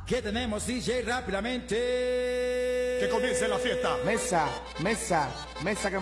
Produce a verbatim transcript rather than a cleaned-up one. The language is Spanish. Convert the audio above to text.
¿Qué tenemos, D J? Rápidamente. Que comience la fiesta. Mesa, mesa, mesa que